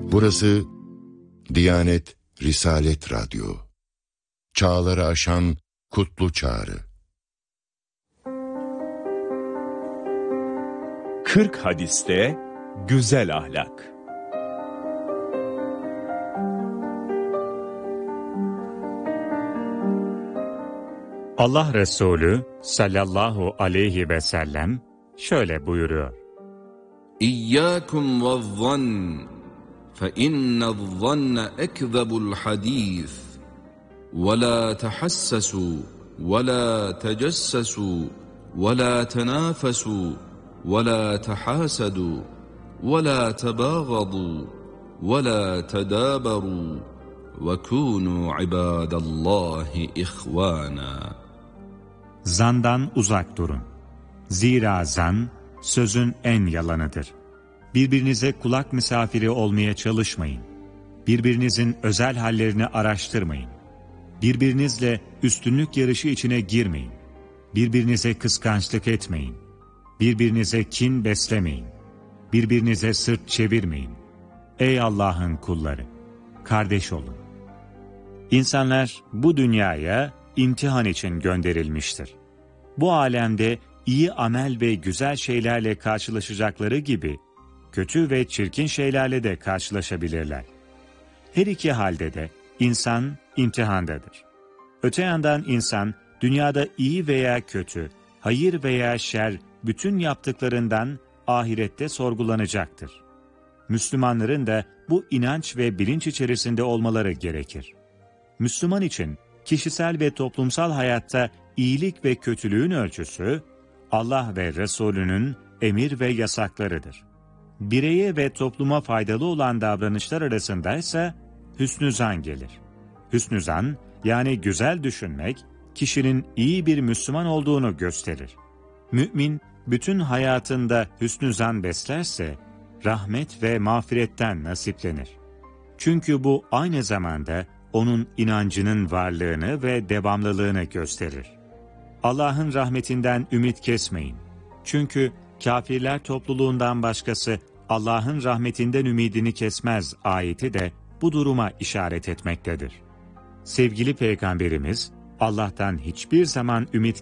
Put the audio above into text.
Burası Diyanet Risalet Radyo. Çağları aşan kutlu çağrı. 40 hadiste güzel ahlak. Allah Resulü sallallahu aleyhi ve sellem şöyle buyuruyor. İyyâkum vezzann feinnez-zanne ekzebul hadîs ve lâ tehassasu ve lâ tecassasu ve lâ tenâfesû ve lâ tehâsedû ve lâ tebâgadû ve lâ tedâberû ve kûnû ibâdallâhi ihvâna. Zandan uzak durun. Zira zan, sözün en yalanıdır. Birbirinize kulak misafiri olmaya çalışmayın. Birbirinizin özel hallerini araştırmayın. Birbirinizle üstünlük yarışı içine girmeyin. Birbirinize kıskançlık etmeyin. Birbirinize kin beslemeyin. Birbirinize sırt çevirmeyin. Ey Allah'ın kulları! Kardeş olun. İnsanlar bu dünyaya imtihan için gönderilmiştir. Bu alemde iyi amel ve güzel şeylerle karşılaşacakları gibi kötü ve çirkin şeylerle de karşılaşabilirler. Her iki halde de insan imtihandadır. Öte yandan insan dünyada iyi veya kötü, hayır veya şer bütün yaptıklarından ahirette sorgulanacaktır. Müslümanların da bu inanç ve bilinç içerisinde olmaları gerekir. Müslüman için kişisel ve toplumsal hayatta iyilik ve kötülüğün ölçüsü Allah ve Resulünün emir ve yasaklarıdır. Bireye ve topluma faydalı olan davranışlar arasında ise hüsnü zan gelir. Hüsnü zan, yani güzel düşünmek, kişinin iyi bir Müslüman olduğunu gösterir. Mümin, bütün hayatında hüsnü zan beslerse, rahmet ve mağfiretten nasiplenir. Çünkü bu aynı zamanda onun inancının varlığını ve devamlılığını gösterir. Allah'ın rahmetinden ümit kesmeyin. Çünkü kafirler topluluğundan başkası Allah'ın rahmetinden ümidini kesmez ayeti de bu duruma işaret etmektedir. Sevgili Peygamberimiz, Allah'tan hiçbir zaman ümit